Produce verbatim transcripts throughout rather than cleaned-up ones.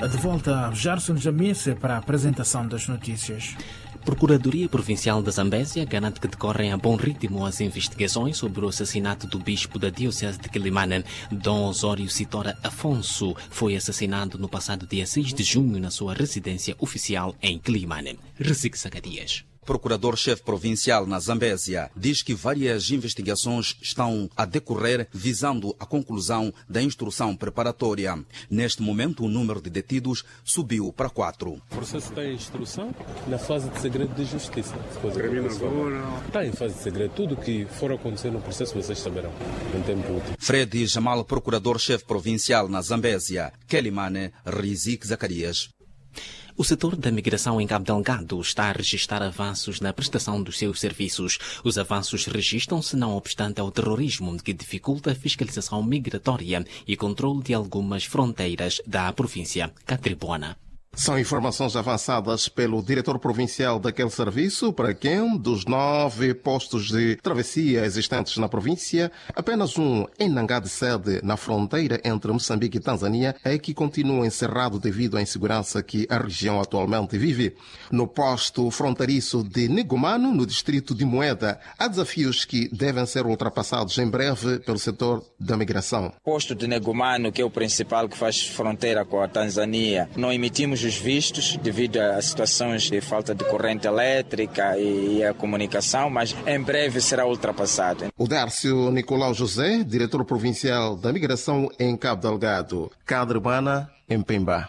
De volta, Gerson Jamese para a apresentação das notícias. Procuradoria Provincial da Zambésia garante que decorrem a bom ritmo as investigações sobre o assassinato do bispo da Diocese de Quelimane. Dom Osório Citora Afonso foi assassinado no passado dia seis de junho na sua residência oficial em Quelimane. Rezique Zacarias. Procurador-chefe provincial na Zambésia diz que várias investigações estão a decorrer visando a conclusão da instrução preparatória. Neste momento, o número de detidos subiu para quatro. O processo está em instrução na fase de segredo de justiça. Está em fase de segredo. Tudo o que for acontecer no processo vocês saberão em tempo útil. Fred Jamal, procurador-chefe provincial na Zambésia. Quelimane, Rezique Zacarias. O setor da migração em Cabo Delgado está a registrar avanços na prestação dos seus serviços. Os avanços registram-se não obstante ao terrorismo, que dificulta a fiscalização migratória e controle de algumas fronteiras da província. Catribuana. São informações avançadas pelo diretor provincial daquele serviço, para quem, dos nove postos de travessia existentes na província, apenas um em Nangade sede, na fronteira entre Moçambique e Tanzânia, é que continua encerrado devido à insegurança que a região atualmente vive. No posto fronteiriço de Negomano, no distrito de Moeda, há desafios que devem ser ultrapassados em breve pelo setor da migração. O posto de Negomano, que é o principal que faz fronteira com a Tanzânia, não emitimos os vistos devido a situações de falta de corrente elétrica e a comunicação, mas em breve será ultrapassado. O Dárcio Nicolau José, diretor provincial da migração em Cabo Delgado. Cadrebana, em Pemba.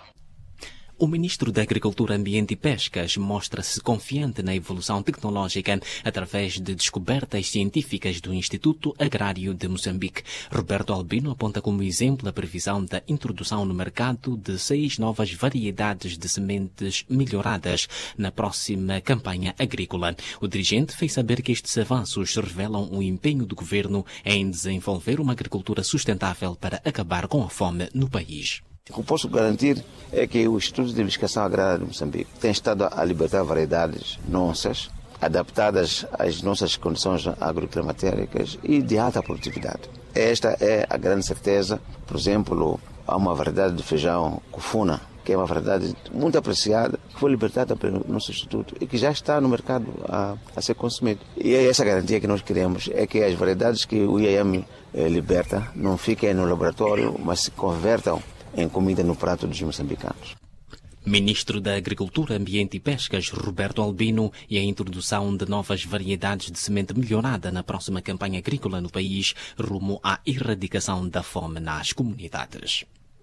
O ministro da Agricultura, Ambiente e Pescas mostra-se confiante na evolução tecnológica através de descobertas científicas do Instituto Agrário de Moçambique. Roberto Albino aponta como exemplo a previsão da introdução no mercado de seis novas variedades de sementes melhoradas na próxima campanha agrícola. O dirigente fez saber que estes avanços revelam o empenho do governo em desenvolver uma agricultura sustentável para acabar com a fome no país. O que posso garantir é que o Instituto de Investigação Agrária de Moçambique tem estado a libertar variedades nossas, adaptadas às nossas condições agroclimatéricas e de alta produtividade. Esta é a grande certeza. Por exemplo, há uma variedade de feijão Kufuna, que é uma variedade muito apreciada, que foi libertada pelo nosso Instituto e que já está no mercado a, a ser consumido. E é essa garantia que nós queremos, é que as variedades que o I A M eh, liberta não fiquem no laboratório, mas se convertam em comida no prato dos moçambicanos. Ministro da Agricultura, Ambiente e Pescas, Roberto Albino, e a introdução de novas variedades de semente melhorada na próxima campanha agrícola no país, rumo à erradicação da fome nas comunidades.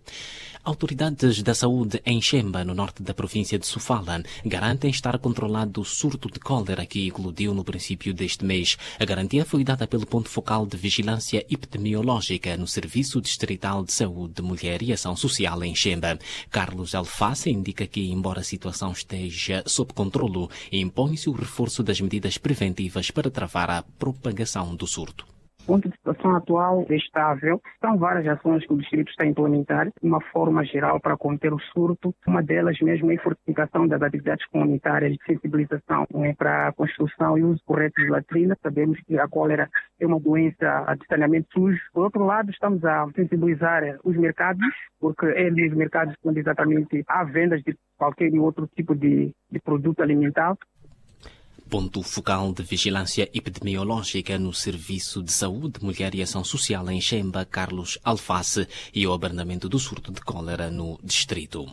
Autoridades da saúde em Xemba, no norte da província de Sofala, garantem estar controlado o surto de cólera que eclodiu no princípio deste mês. A garantia foi dada pelo ponto focal de vigilância epidemiológica no Serviço Distrital de Saúde de Mulher e Ação Social em Xemba. Carlos Alface indica que, embora a situação esteja sob controlo, impõe-se o reforço das medidas preventivas para travar a propagação do surto. O ponto de situação atual é estável. São várias ações que o distrito está a implementar de uma forma geral para conter o surto. Uma delas mesmo é a fortificação das atividades comunitárias de sensibilização, né, para a construção e uso correto de latrinas. Sabemos que a cólera é uma doença de saneamento sujo. Por outro lado, estamos a sensibilizar os mercados, porque é nos mercados onde exatamente há vendas de qualquer outro tipo de, de produto alimentar. Ponto focal de vigilância epidemiológica no Serviço de Saúde, Mulher e Ação Social em Xemba, Carlos Alface, e o abrandamento do surto de cólera no distrito.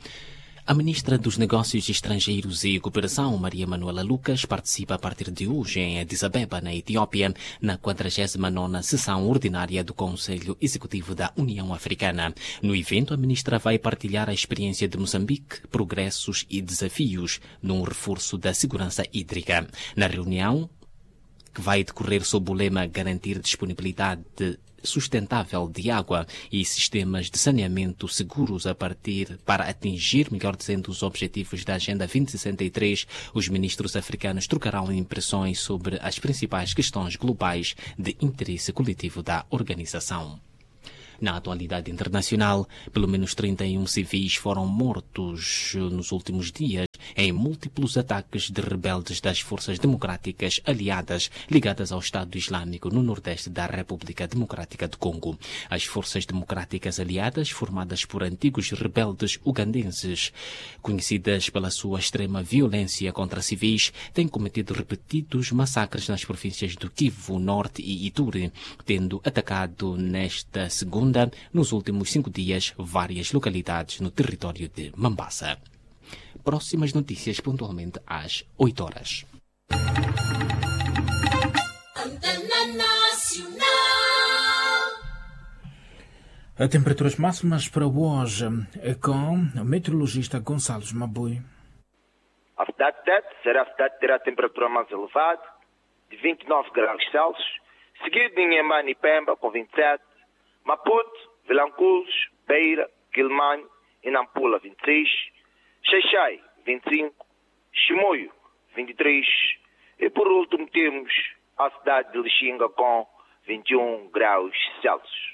A ministra dos Negócios Estrangeiros e Cooperação, Maria Manuela Lucas, participa a partir de hoje em Addis Abeba, na Etiópia, na quadragésima nona sessão ordinária do Conselho Executivo da União Africana. No evento, a ministra vai partilhar a experiência de Moçambique, progressos e desafios num reforço da segurança hídrica. Na reunião, que vai decorrer sob o lema Garantir disponibilidade de sustentável de água e sistemas de saneamento seguros a partir para atingir, melhor dizendo, os objetivos da Agenda vinte sessenta e três, os ministros africanos trocarão impressões sobre as principais questões globais de interesse coletivo da organização. Na atualidade internacional, pelo menos trinta e um civis foram mortos nos últimos dias em múltiplos ataques de rebeldes das forças democráticas aliadas ligadas ao Estado Islâmico no nordeste da República Democrática do Congo. As forças democráticas aliadas, formadas por antigos rebeldes ugandenses, conhecidas pela sua extrema violência contra civis, têm cometido repetidos massacres nas províncias do Kivu Norte e Ituri, tendo atacado nesta segunda, nos últimos cinco dias, várias localidades no território de Mambasa. Próximas notícias pontualmente às oito horas. A temperaturas máximas para hoje com o meteorologista Gonçalo Mabui. A cidade de Tete será a cidade que terá a temperatura mais elevada, de vinte e nove graus Celsius, seguido de Inhambane e Pemba com vinte e sete, Maputo, Vilanculos, Beira, Quilmane e Nampula vinte e seis, Xaixai vinte e cinco, Chimoio vinte e três e por último temos a cidade de Lixinga com vinte e um graus Celsius.